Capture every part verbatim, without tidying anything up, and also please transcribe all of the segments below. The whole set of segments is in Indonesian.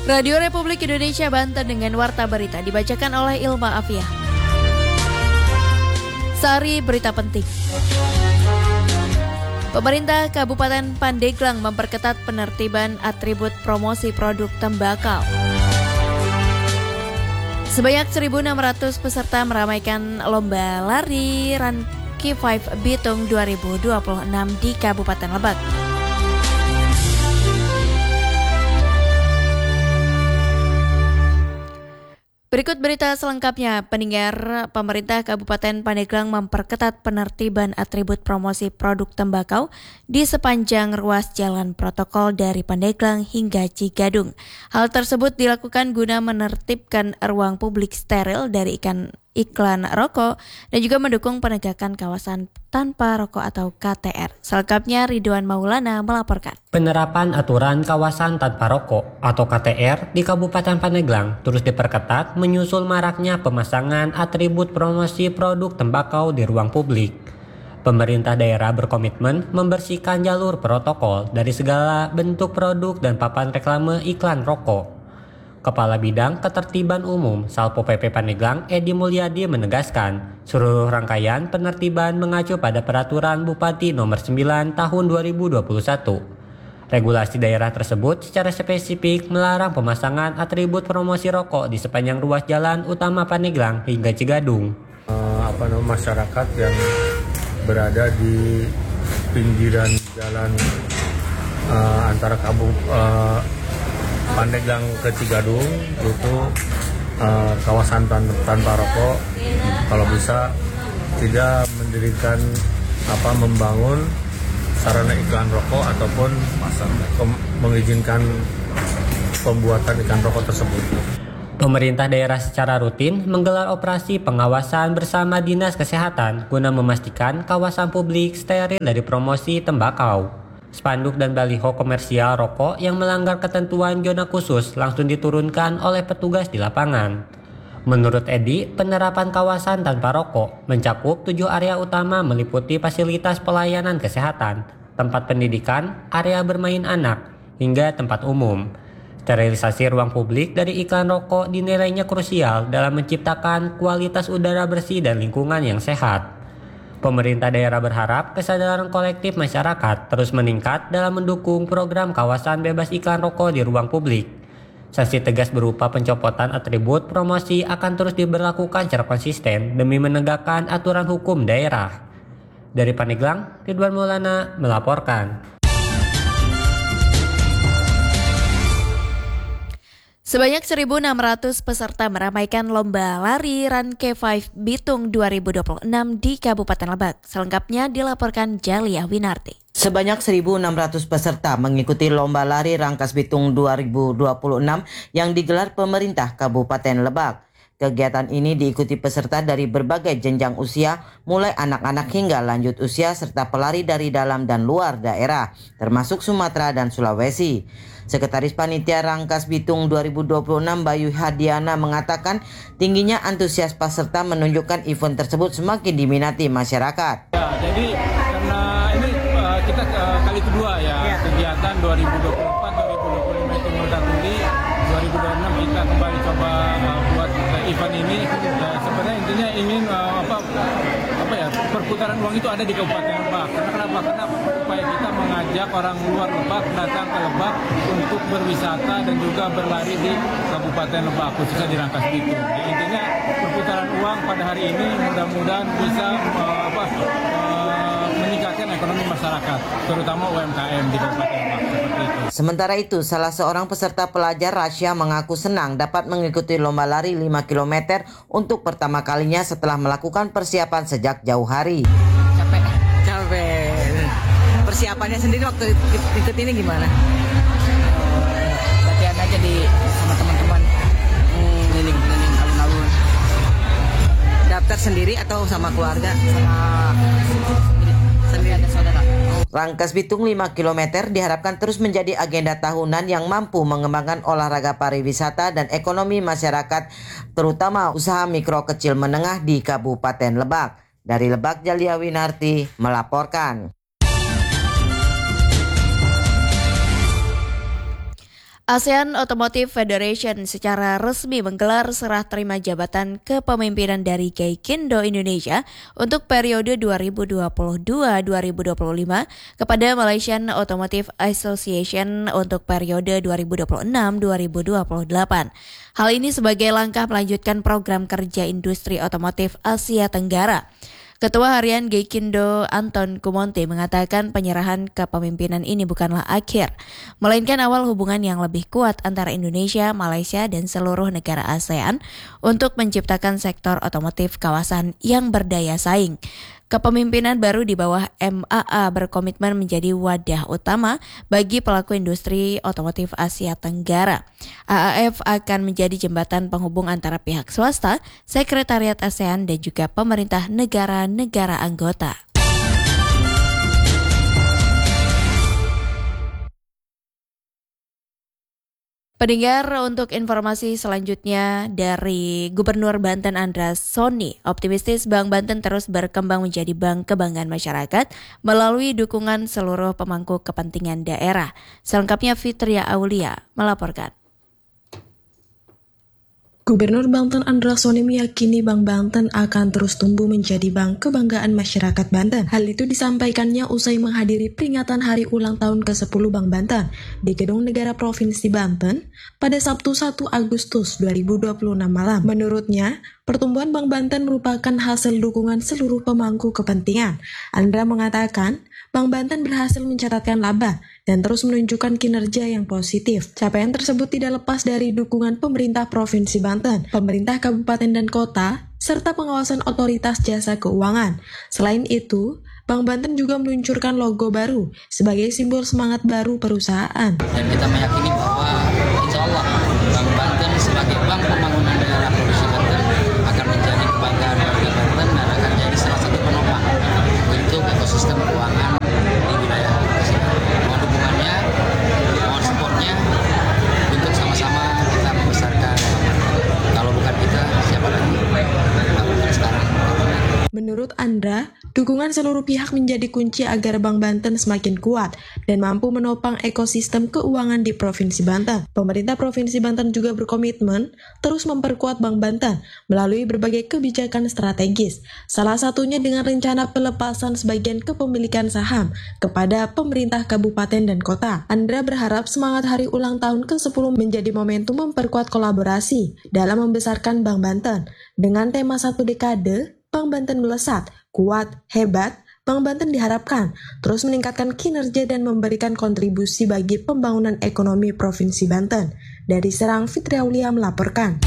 Radio Republik Indonesia Banten dengan Warta Berita dibacakan oleh Ilma Afiah. Sari berita penting. Pemerintah Kabupaten Pandeglang memperketat penertiban atribut promosi produk tembakau. Sebanyak seribu enam ratus peserta meramaikan lomba lari Run K lima Bitung dua ribu dua puluh enam di Kabupaten Lebak. Berikut berita selengkapnya. Pendengar, pemerintah Kabupaten Pandeglang memperketat penertiban atribut promosi produk tembakau di sepanjang ruas jalan protokol dari Pandeglang hingga Cigadung. Hal tersebut dilakukan guna menertibkan ruang publik steril dari ikan iklan rokok dan juga mendukung penegakan kawasan tanpa rokok atau K T R. Selengkapnya Ridwan Maulana melaporkan. Penerapan aturan kawasan tanpa rokok atau K T R di Kabupaten Pandeglang terus diperketat menyusul maraknya pemasangan atribut promosi produk tembakau di ruang publik. Pemerintah daerah berkomitmen membersihkan jalur protokol dari segala bentuk produk dan papan reklame iklan rokok. Kepala Bidang Ketertiban Umum Salpo P P Pandeglang Edi Mulyadi menegaskan seluruh rangkaian penertiban mengacu pada Peraturan Bupati Nomor sembilan Tahun dua ribu dua puluh satu. Regulasi daerah tersebut secara spesifik melarang pemasangan atribut promosi rokok di sepanjang ruas jalan utama Pandeglang hingga Cigadung. Uh, apa namanya masyarakat yang berada di pinggiran jalan uh, antara Kabung uh, Pandeglang ke Cigadung itu uh, kawasan tan- tanpa rokok, kalau bisa tidak mendirikan apa membangun sarana iklan rokok ataupun pem- mengizinkan pembuatan iklan rokok tersebut. Pemerintah daerah secara rutin menggelar operasi pengawasan bersama Dinas Kesehatan guna memastikan kawasan publik steril dari promosi tembakau. Spanduk dan baliho komersial rokok yang melanggar ketentuan zona khusus langsung diturunkan oleh petugas di lapangan. Menurut Edi, penerapan kawasan tanpa rokok mencakup tujuh area utama meliputi fasilitas pelayanan kesehatan, tempat pendidikan, area bermain anak, hingga tempat umum. Sterilisasi ruang publik dari iklan rokok dinilainya krusial dalam menciptakan kualitas udara bersih dan lingkungan yang sehat. Pemerintah daerah berharap kesadaran kolektif masyarakat terus meningkat dalam mendukung program kawasan bebas iklan rokok di ruang publik. Sanksi tegas berupa pencopotan atribut promosi akan terus diberlakukan secara konsisten demi menegakkan aturan hukum daerah. Dari Pandeglang, Ridwan Maulana melaporkan. Sebanyak seribu enam ratus peserta meramaikan lomba lari Run K lima Bitung dua ribu dua puluh enam di Kabupaten Lebak. Selengkapnya dilaporkan Jalia Winarti. Sebanyak seribu enam ratus peserta mengikuti lomba lari Rangkas Bitung dua ribu dua puluh enam yang digelar pemerintah Kabupaten Lebak. Kegiatan ini diikuti peserta dari berbagai jenjang usia, mulai anak-anak hingga lanjut usia serta pelari dari dalam dan luar daerah, termasuk Sumatera dan Sulawesi. Sekretaris Panitia Rangkas Bitung dua ribu dua puluh enam Bayu Hadiana mengatakan tingginya antusias peserta menunjukkan event tersebut semakin diminati masyarakat. Ya, jadi karena ini uh, kita uh, kali kedua ya, ya. kegiatan dua ribu dua puluh empat dua ribu dua puluh lima itu mendahului, dua ribu dua puluh enam kita kembali coba uh, buat uh, event ini. Ya, sebenarnya intinya ingin uh, apa apa ya perputaran uang itu ada di Kabupaten Lebak. Karena kenapa? Karena upaya kita mengajak orang luar Lebak datang ke Lebak untuk berwisata dan juga berlari di Kabupaten Lebak, khususnya di Rangkas Bitung. Ya, intinya perputaran uang pada hari ini mudah-mudahan bisa uh, apa, uh, meningkatkan ekonomi masyarakat, terutama U M K M di Kabupaten Lebak. Seperti itu. Sementara itu, salah seorang peserta pelajar Rasya mengaku senang dapat mengikuti lomba lari lima kilometer untuk pertama kalinya setelah melakukan persiapan sejak jauh hari. Capek, capek. Persiapannya sendiri waktu ikut ini gimana? Latihan aja di sama teman-teman, keliling-keliling alun-alun. Daftar sendiri atau sama keluarga? Sama sendiri ada saudara. Rangkas Bitung lima kilometer diharapkan terus menjadi agenda tahunan yang mampu mengembangkan olahraga pariwisata dan ekonomi masyarakat, terutama usaha mikro kecil menengah di Kabupaten Lebak. Dari Lebak, Jalia Winarti melaporkan. ASEAN Automotive Federation secara resmi menggelar serah terima jabatan kepemimpinan dari Gaikindo Indonesia untuk periode dua ribu dua puluh dua sampai dua ribu dua puluh lima kepada Malaysian Automotive Association untuk periode dua ribu dua puluh enam sampai dua ribu dua puluh delapan. Hal ini sebagai langkah melanjutkan program kerja industri otomotif Asia Tenggara. Ketua Harian Gaikindo Anton Kumonte mengatakan penyerahan kepemimpinan ini bukanlah akhir, melainkan awal hubungan yang lebih kuat antara Indonesia, Malaysia, dan seluruh negara ASEAN untuk menciptakan sektor otomotif kawasan yang berdaya saing. Kepemimpinan baru di bawah M A A berkomitmen menjadi wadah utama bagi pelaku industri otomotif Asia Tenggara. A A F akan menjadi jembatan penghubung antara pihak swasta, Sekretariat ASEAN, dan juga pemerintah negara-negara anggota. Pendengar, untuk informasi selanjutnya dari Gubernur Banten Andra Soni, optimistis Bank Banten terus berkembang menjadi bank kebanggaan masyarakat melalui dukungan seluruh pemangku kepentingan daerah. Selengkapnya Fitria Aulia melaporkan. Gubernur Banten Andra Soni meyakini Bank Banten akan terus tumbuh menjadi bank kebanggaan masyarakat Banten. Hal itu disampaikannya usai menghadiri peringatan hari ulang tahun ke sepuluh Bank Banten di Gedung Negara Provinsi Banten pada Sabtu satu Agustus dua ribu dua puluh enam malam. Menurutnya, pertumbuhan Bank Banten merupakan hasil dukungan seluruh pemangku kepentingan. Andra mengatakan, Bank Banten berhasil mencatatkan laba dan terus menunjukkan kinerja yang positif. Capaian tersebut tidak lepas dari dukungan pemerintah Provinsi Banten, pemerintah kabupaten dan kota, serta pengawasan otoritas jasa keuangan. Selain itu, Bank Banten juga meluncurkan logo baru sebagai simbol semangat baru perusahaan. Dan kita meyakini bahwa insya Allah Bank Banten sebagai bank pembangunan daerah Provinsi Banten akan menjadi kebanggaan warga Banten dan akan jadi salah satu penopang untuk ekosistem keuangan di wilayah Provinsi Banten. Mohon dukungannya, mohon supportnya untuk sama-sama kita membesarkan Bank Banten. Kalau bukan kita, siapa lagi? Bank sekarang. Menurut Andra, dukungan seluruh pihak menjadi kunci agar Bank Banten semakin kuat dan mampu menopang ekosistem keuangan di Provinsi Banten. Pemerintah Provinsi Banten juga berkomitmen terus memperkuat Bank Banten melalui berbagai kebijakan strategis, salah satunya dengan rencana pelepasan sebagian kepemilikan saham kepada pemerintah kabupaten dan kota. Andra berharap semangat hari ulang tahun ke sepuluh menjadi momentum memperkuat kolaborasi dalam membesarkan Bank Banten. Dengan tema satu dekade, Bank Banten melesat, kuat, hebat. Bank Banten diharapkan terus meningkatkan kinerja dan memberikan kontribusi bagi pembangunan ekonomi Provinsi Banten. Dari Serang, Fitri Aulia melaporkan.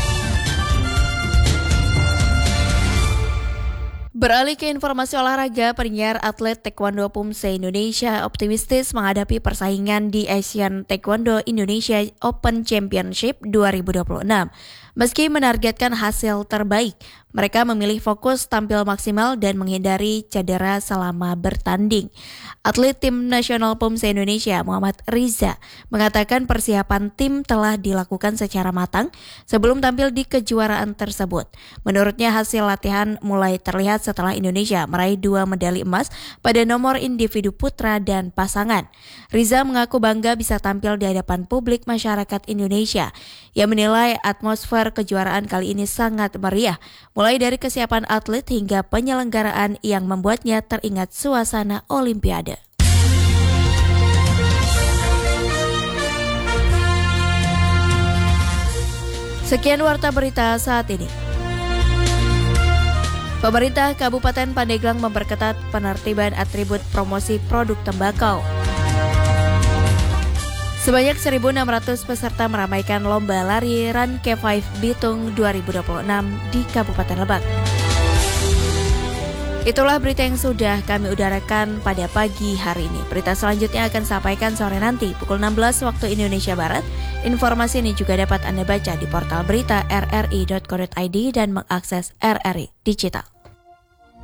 Beralih ke informasi olahraga, penyiar atlet Taekwondo Pumse Indonesia optimistis menghadapi persaingan di Asian Taekwondo Indonesia Open Championship dua ribu dua puluh enam. Meski menargetkan hasil terbaik, mereka memilih fokus tampil maksimal dan menghindari cedera selama bertanding. Atlet tim nasional Pumse Indonesia Muhammad Riza mengatakan persiapan tim telah dilakukan secara matang sebelum tampil di kejuaraan tersebut. Menurutnya hasil latihan mulai terlihat setelah Indonesia meraih dua medali emas pada nomor individu putra dan pasangan. Riza mengaku bangga bisa tampil di hadapan publik masyarakat Indonesia. Ia menilai atmosfer kejuaraan kali ini sangat meriah, mulai dari kesiapan atlet hingga penyelenggaraan yang membuatnya teringat suasana Olimpiade. Sekian warta berita saat ini. Pemerintah Kabupaten Pandeglang memperketat penertiban atribut promosi produk tembakau. Sebanyak seribu enam ratus peserta meramaikan lomba lari Run K lima Bitung dua ribu dua puluh enam di Kabupaten Lebak. Itulah berita yang sudah kami udarakan pada pagi hari ini. Berita selanjutnya akan sampaikan sore nanti pukul enam belas waktu Indonesia Barat. Informasi ini juga dapat Anda baca di portal berita r r i dot co dot i d dan mengakses R R I Digital.